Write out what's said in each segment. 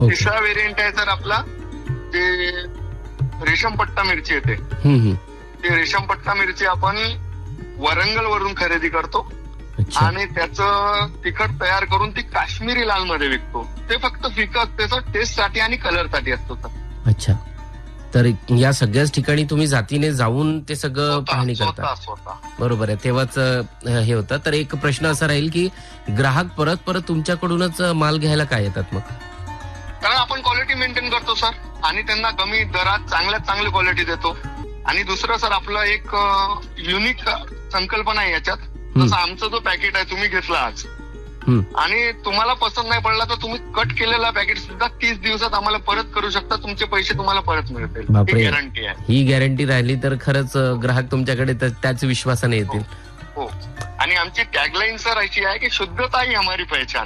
तिसरा व्हेरियंट आहे सर आपला ते रेशमपट्टा मिरची येते. ते रेशमपट्टा मिरची आपण वरंगल वरून खरेदी करतो आणि त्याचं तिखट तयार करून ती काश्मीरी लाल मध्ये विकतो. ते फक्त फिकट त्याचं टेस्ट साठी आणि कलर साठी असतो सर. अच्छा, तर या सगळ्याच ठिकाणी तुम्ही जातीने जाऊन ते सगळं पाहणी करता? बरोबर आहे, तेव्हाच हे होतं. तर एक प्रश्न असा राहील की ग्राहक परत परत तुमच्याकडूनच माल घ्यायला काय येतात मग? कारण आपण क्वालिटी मेंटेन करतो सर आणि त्यांना कमी दरात चांगल्यात चांगली क्वालिटी देतो. आणि दुसरं सर आपलं एक युनिक संकल्पना आहे याच्यात. जसं आमचा जो पॅकेट आहे तुम्ही घेतला आज आणि तुम्हाला पसंत नाही पडला तर तुम्ही कट केलेला पॅकेट सुद्धा 30 दिवसात आम्हाला परत करू शकता. तुमचे पैसे तुम्हाला परत मिळतील. ही गॅरंटी आहे. ही गॅरंटी राहिली तर खरंच ग्राहक तुमच्याकडे त्याच विश्वासाने येतील. हो, आणि आमची टॅगलाईन सर अशी आहे की शुद्धता ही हमारी पहचान.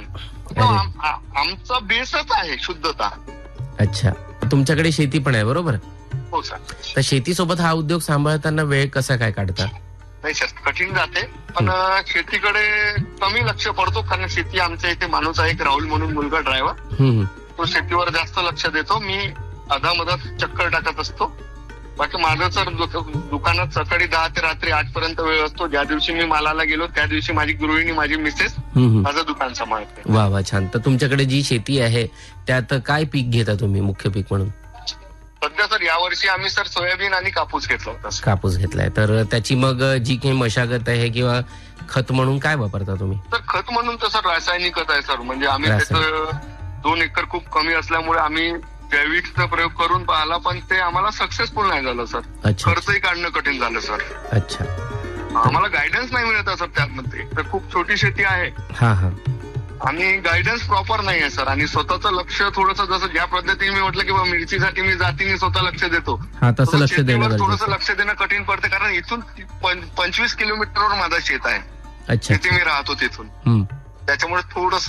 आमचा बेसच आहे शुद्धता. अच्छा, तुमच्याकडे शेती पण आहे बरोबर? हो सर. तर शेतीसोबत हा उद्योग सांभाळताना वेळ कसा काय काढता? नाही सर, कठीण जाते, पण शेतीकडे कमी लक्ष पडतो कारण शेती आमच्या इथे माणूस आहे एक राहुल म्हणून मुलगा ड्रायव्हर, तो शेतीवर जास्त लक्ष देतो. मी अधामधात चक्कर टाकत असतो. बाकी माझं सर दुकानात सकाळी 10 ते रात्री 8 पर्यंत वेळ असतो. ज्या दिवशी मी मालाला गेलो त्या दिवशी माझी गृहिणी माझी मिसेस माझं दुकान सांभाळते. वा वा, छान. तर तुमच्याकडे जी शेती आहे त्यात काय पीक घेता तुम्ही मुख्य पीक म्हणून? सध्या सर यावर्षी आम्ही सर सोयाबीन आणि कापूस घेतला होता. कापूस घेतलाय, तर त्याची मग जी काही मशागत आहे किंवा खत म्हणून काय वापरता तुम्ही? तर खत म्हणून तर सर रासायनिक खत आहे सर. म्हणजे आम्ही त्याचं 2 एकर खूप कमी असल्यामुळे आम्ही जैविकचा प्रयोग करून पाहिला, पण ते आम्हाला सक्सेसफुल नाही झालं सर. खर्चही काढणं कठीण झालं सर. अच्छा, आम्हाला गायडन्स नाही मिळत सर त्यामध्ये. तर खूप छोटी शेती आहे आणि गायडन्स प्रॉपर नाही आहे सर. आणि स्वतःचं लक्ष थोडंसं, जसं ज्या पद्धतीने मी म्हटलं की मिरचीसाठी मी जातीने स्वतः लक्ष देतो, तसं लक्ष देणं थोडंसं लक्ष देणं कठीण पडतं. कारण इथून 25 किलोमीटरवर माझं शेत आहे. तिथे मी राहतो तिथून, त्याच्यामुळे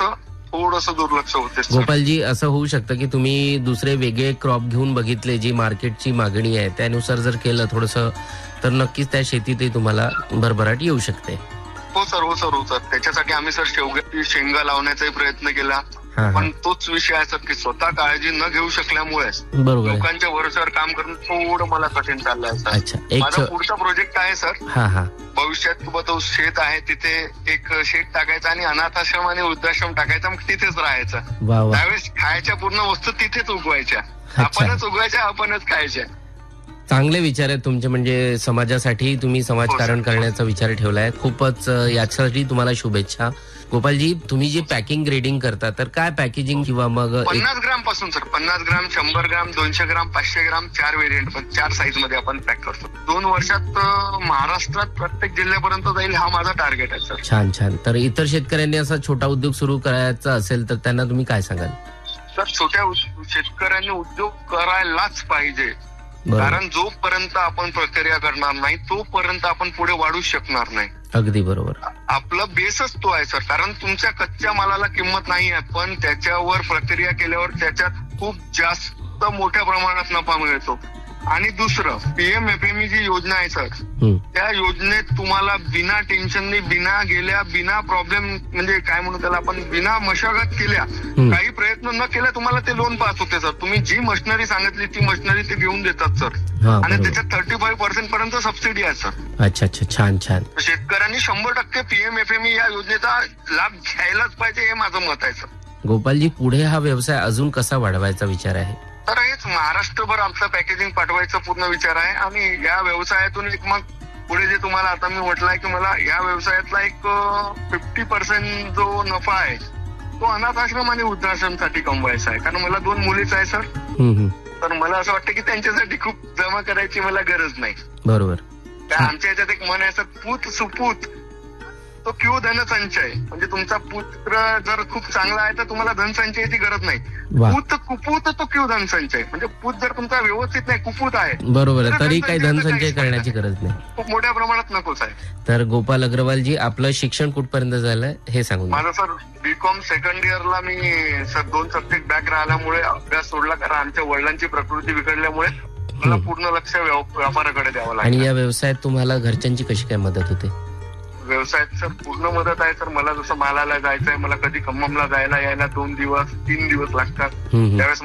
थोडंसं दुर्लक्ष होते. गोपालजी, असं होऊ शकतं की तुम्ही दुसरे वेगळे क्रॉप घेऊन बघितले, जी मार्केटची मागणी आहे त्यानुसार जर केलं थोडंसं तर नक्कीच त्या शेतीतही तुम्हाला भरभराट येऊ शकते. हो सर. त्याच्यासाठी आम्ही सर शेंगा लावण्याचाही प्रयत्न केला, पण तोच विषय आहे सर की स्वतः काळजी न घेऊ शकल्यामुळे लोकांच्या भरोश्यावर काम करून थोडं मला कठीण चाललंय सर. अच्छा, माझा पुढचा प्रोजेक्ट आहे सर. भविष्यात तो शेत आहे तिथे एक शेत टाकायचा आणि अनाथाश्रम आणि वृद्धाश्रम टाकायचा, मग तिथेच राहायचं. त्यावेळेस खायच्या पूर्ण वस्तू तिथेच उगवायच्या, आपणच उगवायच्या, आपणच खायच्या. चांगले विचार आहेत तुमचे. म्हणजे समाजासाठी तुम्ही समाजकारण करण्याचा विचार ठेवलाय. खूपच यासाठी तुम्हाला शुभेच्छा. गोपालजी, तुम्ही जे पॅकिंग ग्रेडिंग करता तर काय पॅकेजिंग किंवा मग 50 ग्राम पासून सर 50 ग्राम 100 ग्राम 200 ग्राम 500 ग्राम 4 व्हेरियंट 4 साईज मध्ये आपण पॅक करतो. 2 वर्षात महाराष्ट्रात प्रत्येक जिल्ह्यापर्यंत जाईल हा माझा टार्गेट आहे सर. छान. तर इतर शेतकऱ्यांनी असा छोटा उद्योग सुरू करायचा असेल तर त्यांना तुम्ही काय सांगाल? सर, छोट्या शेतकऱ्यांनी उद्योग करायलाच पाहिजे. कारण जोपर्यंत आपण प्रक्रिया करणार नाही तोपर्यंत आपण पुढे वाढू शकणार नाही. अगदी बरोबर. आपला बेसच तो आहे सर. कारण तुमच्या कच्च्या मालाला किंमत नाही आहे, पण त्याच्यावर प्रक्रिया केल्यावर त्याच्यात खूप जास्त मोठ्या प्रमाणात नफा मिळतो. आणि दुसरं, PMFME जी योजना आहे सर, त्या योजनेत तुम्हाला बिना टेन्शननी, बिना प्रॉब्लेम, म्हणजे काय म्हणू त्याला आपण, बिना मशागत केल्या, काही प्रयत्न न केल्या तुम्हाला ते लोन पास होते सर. तुम्ही जी मशिनरी सांगितली ती मशिनरी ते घेऊन देतात सर. आणि त्याच्यात 35% पर्यंत सबसिडी आहे सर. अच्छा, छान. शेतकऱ्यांनी 100% PMFME या योजनेचा लाभ घ्यायलाच पाहिजे, हे माझं मत आहे सर. गोपालजी, पुढे हा व्यवसाय अजून कसा वाढवायचा विचार आहे? तर हेच महाराष्ट्रभर आमचं पॅकेजिंग पाठवायचा पूर्ण विचार आहे. आणि या व्यवसायातून एक मग पुढे जे तुम्हाला आता मी म्हटलंय की मला या व्यवसायातला एक 50% जो नफा आहे तो अनाथ आश्रम आणि वृद्धाश्रमसाठी कमवायचा आहे. कारण मला 2 मुलीच आहे सर. तर मला असं वाटतं की त्यांच्यासाठी खूप जमा करायची मला गरज नाही. बरोबर. आमच्या याच्यात एक मन आहे सर, पूत सुपूत तो क्यू धनसंचय. म्हणजे तुमचा पुत्र जर खूप चांगला आहे तर तुम्हाला धनसंचयाची गरज नाही. पूत कुपूत तो क्यू धनसंचय. म्हणजे पूत जर तुमचा व्यवस्थित नाही, कुपूत आहे, बरोबर, तरी काही धनसंचय करण्याची गरज नाही. खूप मोठ्या प्रमाणात नकोच आहे. तर गोपाल अग्रवालजी, आपलं शिक्षण कुठपर्यंत झालंय हे सांगू. माझं सर BCom सेकंड इयरला मी सर 2 सब्जेक्ट बॅक राहिल्यामुळे अभ्यास सोडला. कारण आमच्या वडिलांची प्रकृती बिघडल्यामुळे मला पूर्ण लक्ष व्यापाराकडे द्यावं लागलं. आणि या व्यवसायात तुम्हाला घरच्यांची कशी काय मदत होते? व्यवसायात सर पूर्ण मदत आहे सर. मला जसं मालाला जायचंय, मला कधी खम्ममला जायला यायला 2 दिवस 3 दिवस लागतात, त्यावेळेस